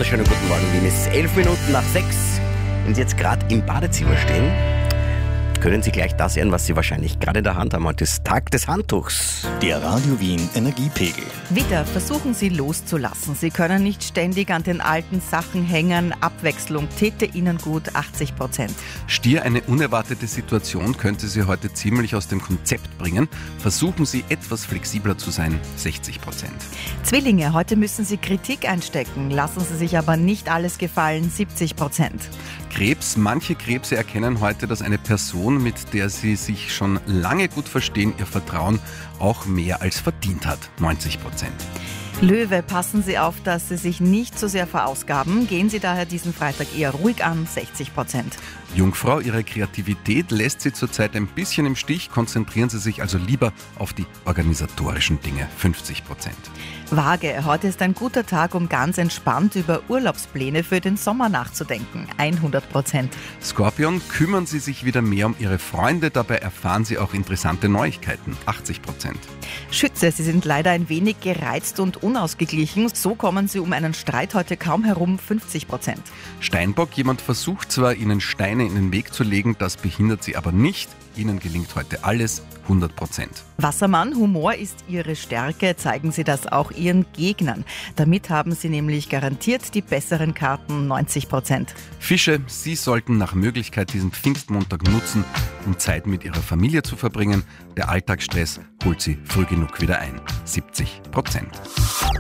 wunderschönen guten Morgen, Wien. Es ist 11 Minuten nach 6. Wenn Sie jetzt gerade im Badezimmer stehen, können Sie gleich das hören, was Sie wahrscheinlich gerade in der Hand haben. Heute ist Tag des Handtuchs. Der Radio Wien Energiepegel. Widder, versuchen Sie loszulassen. Sie können nicht ständig an den alten Sachen hängen. Abwechslung täte Ihnen gut, 80%. Stier, eine unerwartete Situation könnte Sie heute ziemlich aus dem Konzept bringen. Versuchen Sie etwas flexibler zu sein, 60%. Zwillinge, heute müssen Sie Kritik einstecken. Lassen Sie sich aber nicht alles gefallen, 70%. Krebs, manche Krebse erkennen heute, dass eine Person, mit der sie sich schon lange gut verstehen, ihr Vertrauen auch mehr als verdient hat, 90%. Löwe, passen Sie auf, dass Sie sich nicht zu sehr verausgaben. Gehen Sie daher diesen Freitag eher ruhig an, 60%. Jungfrau, Ihre Kreativität lässt Sie zurzeit ein bisschen im Stich. Konzentrieren Sie sich also lieber auf die organisatorischen Dinge, 50%. Waage, heute ist ein guter Tag, um ganz entspannt über Urlaubspläne für den Sommer nachzudenken, 100%. Skorpion, kümmern Sie sich wieder mehr um Ihre Freunde. Dabei erfahren Sie auch interessante Neuigkeiten, 80%. Schütze, Sie sind leider ein wenig gereizt und unausgeglichen. So kommen Sie um einen Streit heute kaum herum, 50%. Steinbock, jemand versucht zwar, Ihnen Steine in den Weg zu legen, das behindert Sie aber nicht. Ihnen gelingt heute alles, 100%. Wassermann, Humor ist Ihre Stärke, zeigen Sie das auch Ihren Gegnern. Damit haben Sie nämlich garantiert die besseren Karten, 90%. Fische, Sie sollten nach Möglichkeit diesen Pfingstmontag nutzen, um Zeit mit Ihrer Familie zu verbringen. Der Alltagsstress holt Sie früh genug wieder ein, 70%.